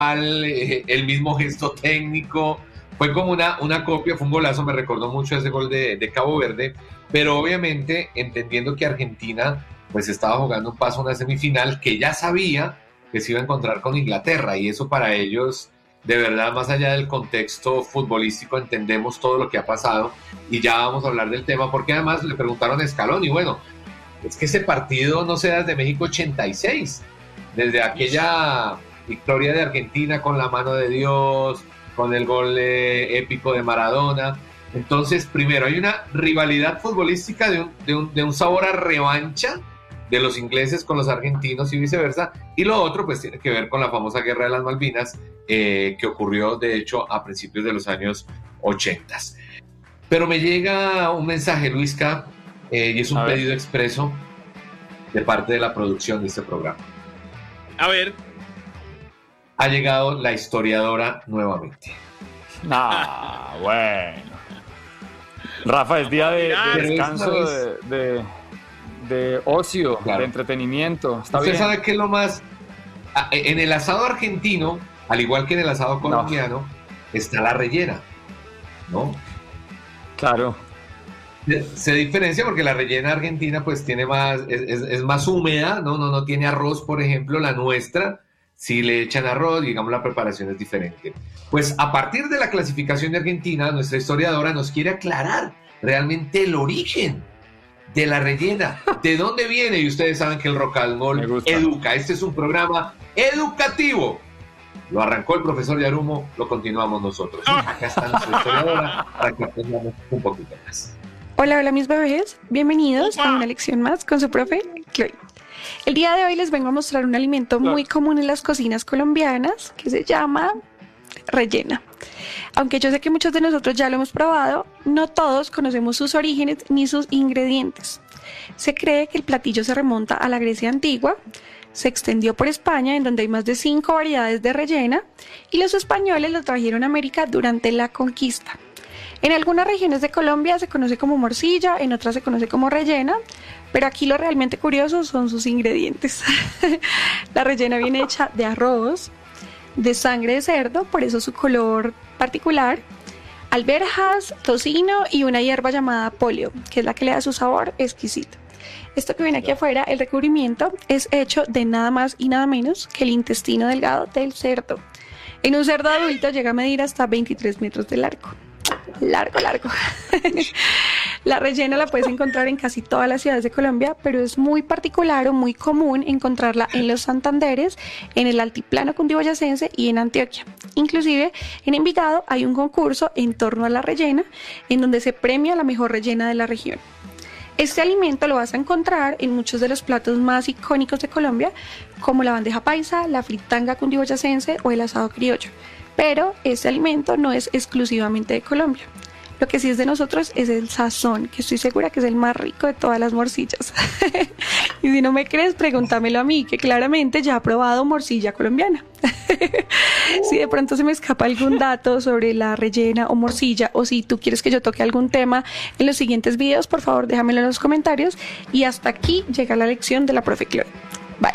el mismo gesto técnico. Fue como una copia, fue un golazo, me recordó mucho ese gol de Cabo Verde, pero obviamente entendiendo que Argentina pues estaba jugando un paso a una semifinal que ya sabía que se iba a encontrar con Inglaterra, y eso para ellos, de verdad, más allá del contexto futbolístico, entendemos todo lo que ha pasado, y ya vamos a hablar del tema, porque además le preguntaron a Scaloni, y bueno, es que ese partido no se da desde México 86, desde aquella victoria de Argentina con la mano de Dios, con el gol épico de Maradona. Entonces, primero, hay una rivalidad futbolística de un sabor a revancha de los ingleses con los argentinos y viceversa, y lo otro pues tiene que ver con la famosa Guerra de las Malvinas, que ocurrió de hecho a principios de los años 80. Pero me llega un mensaje, Luisca, y es un pedido expreso de parte de la producción de este programa. A ver. Ha llegado la historiadora nuevamente. Bueno. Rafa, es día de descanso, de ocio, claro, de entretenimiento. Está Usted bien. sabe que es lo más... En el asado argentino, al igual que en el asado colombiano, está la rellena, ¿no? Claro. Se diferencia porque la rellena argentina pues tiene más, es más húmeda, no tiene arroz, por ejemplo. La nuestra, si le echan arroz, digamos, la preparación es diferente. Pues a partir de la clasificación de Argentina, nuestra historiadora nos quiere aclarar realmente el origen de la rellena, de dónde viene, y ustedes saben que el Rock and Roll educa. Este es un programa educativo. Lo arrancó el profesor Yarumo, lo continuamos nosotros. Acá está nuestra historiadora para que aprendamos un poquito más. Hola, mis bebés, bienvenidos a una lección más con su profe Chloe. El día de hoy les vengo a mostrar un alimento muy común en las cocinas colombianas que se llama rellena. Aunque yo sé que muchos de nosotros ya lo hemos probado, no todos conocemos sus orígenes ni sus ingredientes. Se cree que el platillo se remonta a la Grecia antigua, se extendió por España, en donde hay más de 5 variedades de rellena, y los españoles lo trajeron a América durante la conquista. En algunas regiones de Colombia se conoce como morcilla, en otras se conoce como rellena, pero aquí lo realmente curioso son sus ingredientes. La rellena viene hecha de arroz, de sangre de cerdo, por eso su color particular, alberjas, tocino y una hierba llamada polio, que es la que le da su sabor exquisito. Esto que viene aquí afuera, el recubrimiento, es hecho de nada más y nada menos que el intestino delgado del cerdo. En un cerdo adulto llega a medir hasta 23 metros de largo. Largo. La rellena la puedes encontrar en casi todas las ciudades de Colombia, pero es muy particular o muy común encontrarla en los Santanderes, en el altiplano cundiboyacense y en Antioquia. Inclusive en Envigado hay un concurso en torno a la rellena, en donde se premia la mejor rellena de la región. Este alimento lo vas a encontrar en muchos de los platos más icónicos de Colombia, como la bandeja paisa, la fritanga cundiboyacense o el asado criollo. Pero este alimento no es exclusivamente de Colombia. Lo que sí es de nosotros es el sazón, que estoy segura que es el más rico de todas las morcillas. Y si no me crees, pregúntamelo a mí, que claramente ya he probado morcilla colombiana. Si de pronto se me escapa algún dato sobre la rellena o morcilla, o si tú quieres que yo toque algún tema en los siguientes videos, por favor déjamelo en los comentarios. Y hasta aquí llega la lección de la profe Chloe. Bye.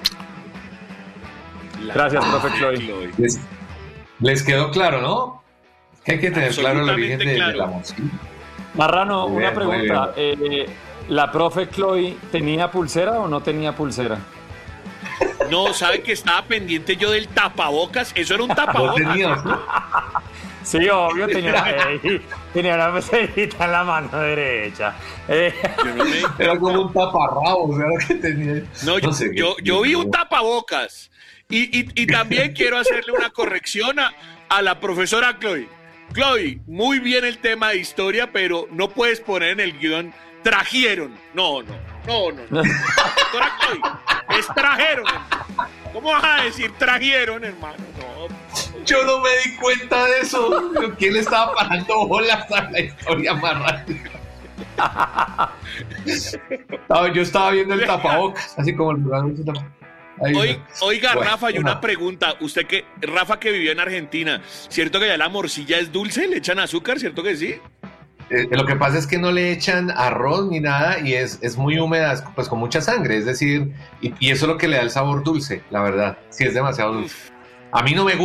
Gracias, profe Chloe. Les quedó claro, ¿no? Que hay que tener claro el origen de la morcilla. Marrano, una pregunta. ¿La profe Chloe tenía pulsera o no tenía pulsera? No, ¿sabe que estaba pendiente yo del tapabocas? Eso era un tapabocas. ¿No tenías, no? Sí, obvio, tenía una pulserita en la mano derecha. Era como un taparrabos, era lo que tenía. No, yo vi un tapabocas. Y también quiero hacerle una corrección a la profesora Chloe. Chloe, muy bien el tema de historia, pero no puedes poner en el guión trajeron. No. Profesora Chloe, es trajeron. ¿Cómo vas a decir trajeron, hermano? No. Yo no me di cuenta de eso. ¿Quién le estaba parando bolas a la historia más rápida? Yo estaba viendo el tapabocas, así como el lugar. Oiga, bueno, Rafa, y una pregunta. Rafa, que vivió en Argentina, ¿cierto que allá la morcilla es dulce? ¿Le echan azúcar? ¿Cierto que sí? Lo que pasa es que no le echan arroz ni nada, y es muy húmeda, pues con mucha sangre, es decir, y eso es lo que le da el sabor dulce, la verdad. Sí, es demasiado dulce. A mí no me